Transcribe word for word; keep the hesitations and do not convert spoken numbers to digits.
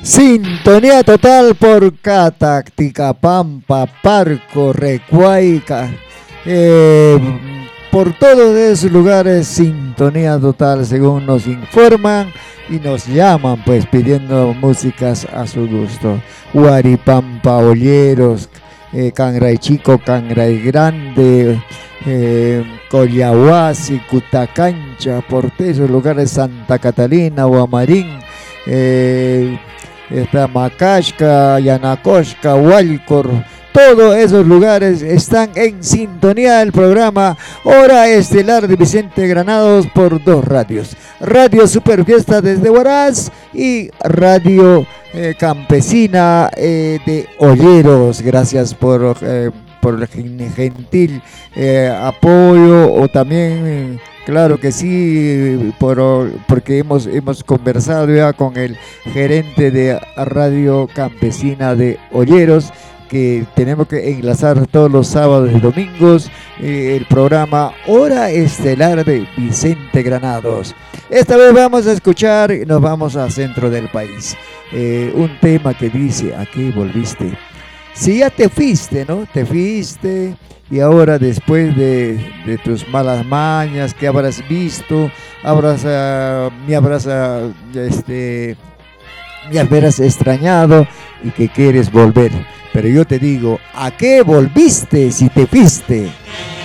Sintonía total por Catacticapampa, Parco, Recuaica, eh, por todos esos lugares, sintonía total según nos informan y nos llaman pues pidiendo músicas a su gusto. Huaripampa, Olleros, eh, Cangray Chico, Cangray Grande, eh, Collahuasi, Cutacancha, por todos esos lugares, Santa Catalina, Guamarín, eh, está Macashca, Yanacoshca, Hualcor, todos esos lugares están en sintonía del programa Hora Estelar de Vicente Granados por dos radios, Radio Super Fiesta desde Huaraz y Radio eh, Campesina eh, de Olleros. Gracias por, eh, por el gentil eh, apoyo o también... Eh, Claro que sí, por, porque hemos, hemos conversado ya con el gerente de Radio Campesina de Olleros, que tenemos que enlazar todos los sábados y domingos eh, el programa Hora Estelar de Vicente Granados. Esta vez vamos a escuchar, nos vamos al centro del país, eh, un tema que dice: ¿a qué volviste? Si ya te fuiste, ¿no? Te fuiste... Y ahora después de, de tus malas mañas que habrás visto, habrás, uh, me habrás, uh, este, me habrás extrañado y que quieres volver. Pero yo te digo, ¿a qué volviste si te fuiste?